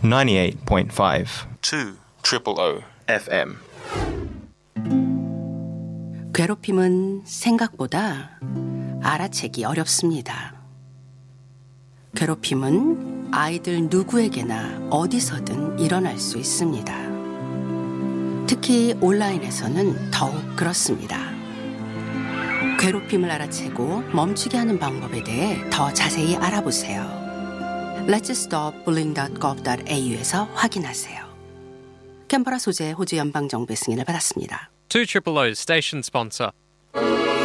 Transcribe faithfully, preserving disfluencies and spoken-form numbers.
ninety-eight point five. two triple O 에프엠. 괴롭힘은 생각보다 알아채기 어렵습니다. 괴롭힘은 아이들 누구에게나 어디서든 일어날 수 있습니다. 특히 온라인에서는 더욱 그렇습니다. 괴롭힘을 알아채고 멈추게 하는 방법에 대해 더 자세히 알아보세요. let's stop bullying dot gov dot 에이유에서 확인하세요. 캔버라 소재 호주 연방정부의 승인을 받았습니다. two O's station sponsor.